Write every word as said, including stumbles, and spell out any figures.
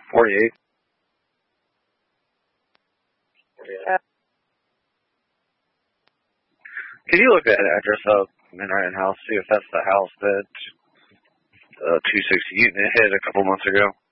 forty-eight. Uh, Can you look that address up in Ryan House, see if that's the house that uh, two sixty Unit hit a couple months ago?